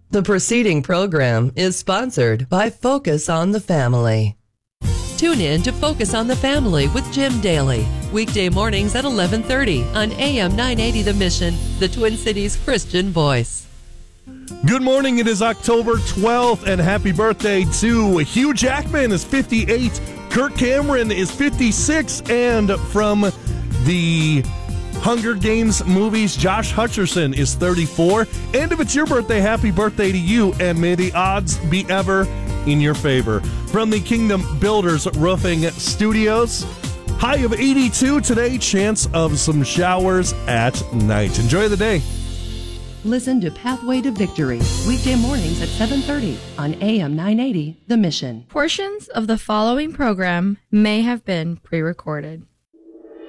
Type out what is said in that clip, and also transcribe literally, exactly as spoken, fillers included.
The preceding program is sponsored by Focus on the Family. Tune in to Focus on the Family with Jim Daly, weekday mornings at eleven thirty on A M nine eighty The Mission, the Twin Cities Christian voice. Good morning. It is October twelfth, and happy birthday to Hugh Jackman is fifty-eight, Kirk Cameron is fifty-six, and from the Hunger Games movies, Josh Hutcherson is thirty-four. And if it's your birthday, happy birthday to you, and may the odds be ever in your favor. From the Kingdom Builders Roofing Studios, high of eighty-two today, chance of some showers at night. Enjoy the day. Listen to Pathway to Victory, weekday mornings at seven thirty on A M nine eighty The Mission. Portions of the following program may have been pre-recorded.